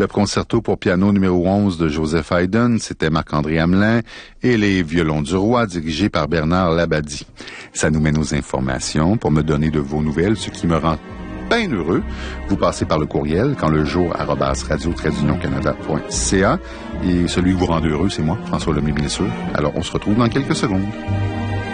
Le concerto pour piano numéro 11 de Joseph Haydn, c'était Marc-André Hamelin, et les violons du roi dirigés par Bernard Labadie. Ça nous mène aux informations pour me donner de vos nouvelles, ce qui me rend bien heureux. Vous passez par le courriel quandlejour@radio-canada.ca et celui qui vous rend heureux, c'est moi, François Lemay, bien sûr. Alors, on se retrouve dans quelques secondes.